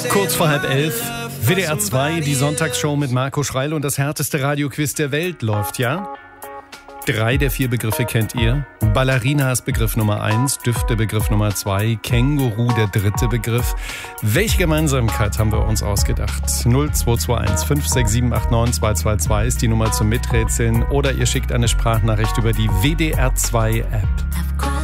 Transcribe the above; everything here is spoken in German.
Kurz vor 10:30, WDR 2, die Sonntagsshow mit Marco Schreil und das härteste Radioquiz der Welt läuft, ja? 3 der 4 Begriffe kennt ihr. Ballerina ist Begriff Nummer 1, Düfte Begriff Nummer 2, Känguru der 3. Begriff. Welche Gemeinsamkeit haben wir uns ausgedacht? 0221 56789 222 ist die Nummer zum Miträtseln oder ihr schickt eine Sprachnachricht über die WDR 2 App.